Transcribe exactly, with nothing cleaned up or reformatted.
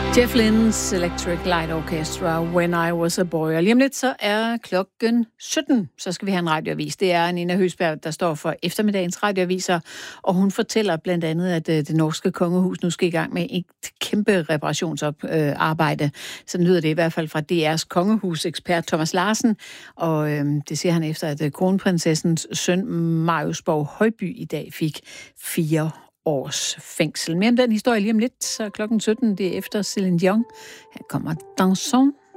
Jeff Lynne's Electric Light Orchestra, When I Was a Boy. Og lige om lidt, så er klokken sytten. Så skal vi have en radioavis. Det er Nina Høsberg, der står for eftermiddagens radioaviser. Og hun fortæller blandt andet, at det norske kongehus nu skal i gang med et kæmpe reparationsarbejde. Sådan lyder det i hvert fald fra D R's kongehusekspert Thomas Larsen. Og øh, det siger han efter, at kronprinsessens søn Marius Borg Højby i dag fik fire års fængsel. Mere om den historie lige om lidt, så klokken sytten, det er efter Céline Dion. Her kommer Danson.